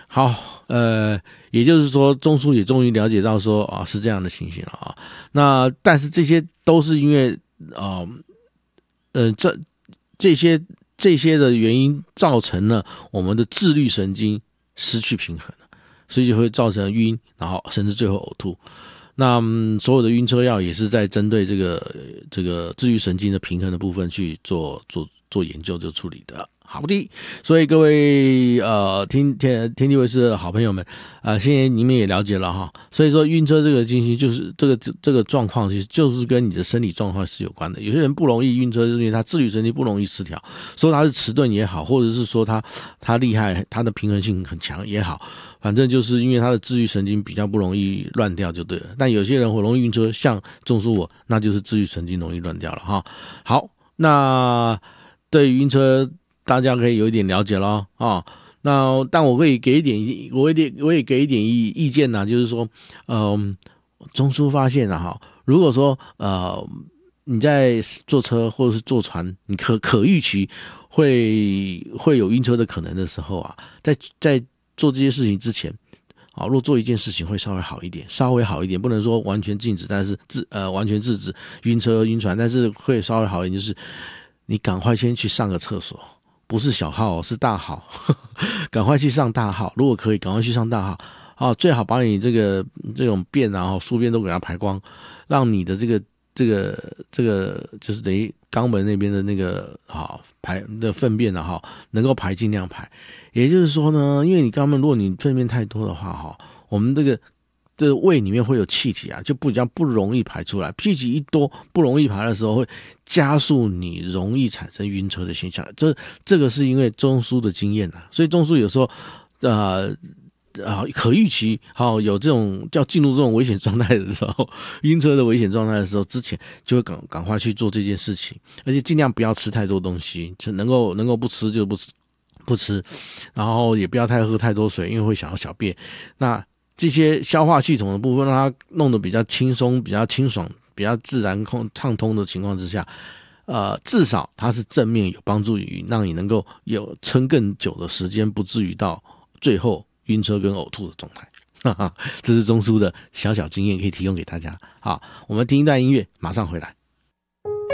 好，也就是说，中枢也终于了解到说啊是这样的情形了啊。那但是这些都是因为这些的原因造成了我们的自律神经失去平衡，所以就会造成晕，然后甚至最后呕吐。那所有的晕车药也是在针对这个自律神经的平衡的部分去做研究做处理的。好的，所以各位天地卫视的好朋友们，现在你们也了解了哈。所以说晕车这个情形就是这个状况，其实就是跟你的生理状况是有关的。有些人不容易晕车，就是因为他自律神经不容易失调，说他是迟钝也好，或者是说他厉害，他的平衡性很强也好，反正就是因为他的自律神经比较不容易乱掉就对了。但有些人会容易晕车，像中枢我，那就是自律神经容易乱掉了哈。好，那对于晕车大家可以有一点了解了啊。那但我也给一点意见呢，就是说，中枢发现哈，如果说你在坐车或者是坐船，你可预期会有晕车的可能的时候啊，在做这些事情之前，如果做一件事情会稍微好一点，不能说完全禁止，但是完全制止晕车晕船，但是会稍微好一点，就是你赶快先去上个厕所。不是小号是大号，赶快去上大号，如果可以赶快去上大号，最好把你这种便啊宿便都给它排光，让你的这个就是等于肛门那边的那个排的粪便啊能够排尽量排。也就是说呢，因为你肛门如果你粪便太多的话我们这个胃里面会有气体啊，就比较不容易排出来。气体一多不容易排的时候，会加速你容易产生晕车的现象。这个是因为中枢的经验啊，所以中枢有时候可预期有这种叫进入这种危险状态的时候，晕车的危险状态的时候，之前就会赶快去做这件事情，而且尽量不要吃太多东西，能够不吃就不吃，然后也不要喝太多水，因为会想要小便。那这些消化系统的部分让它弄得比较轻松、比较清爽、比较自然畅通的情况之下，至少它是正面有帮助于让你能够有撑更久的时间，不至于到最后晕车跟呕吐的状态。这是中枢的小小经验，可以提供给大家。好，我们听一段音乐，马上回来。